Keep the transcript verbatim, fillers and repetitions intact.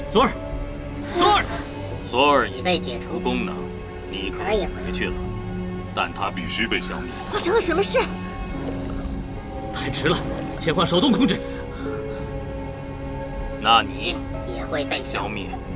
索尔，索尔， 索尔已被解除功能，你可以回去了，但它必须被消灭。 发生了什么事？ 太迟了，切换手动控制。 那你也会被消灭。